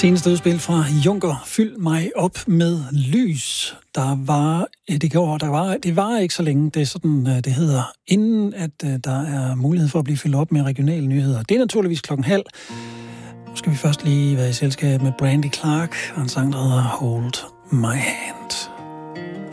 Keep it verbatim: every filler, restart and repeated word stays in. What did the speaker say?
Seneste udspil fra Juncker, Fyld mig op med lys. Der var, det går, der var, det var ikke så længe, det er sådan, det hedder, inden at der er mulighed for at blive fyldt op med regionale nyheder. Det er naturligvis klokken halv. Nu skal vi først lige være i selskab med Brandy Clark og en sang, der hedder Hold My Hand.